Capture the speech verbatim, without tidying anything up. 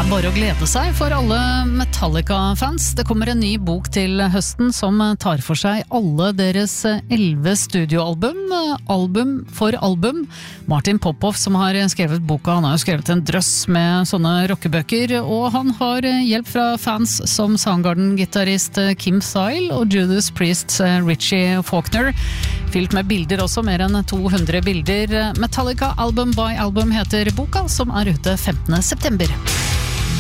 er bare å glede seg for alle Metallica-fans. Det kommer en ny bok til høsten som tar for seg alle deres elleve studioalbum, album for album. Martin Popoff, som har skrevet boka, han har jo skrevet en drøss med sånne rockebøker, og han har hjelp fra fans som Soundgarden-gitarrist Kim Thayil og Judas Priest Richie Faulkner. Fylt med bilder også, mer enn to hundre bilder. Metallica Album by Album heter boka, som er ute femtende september.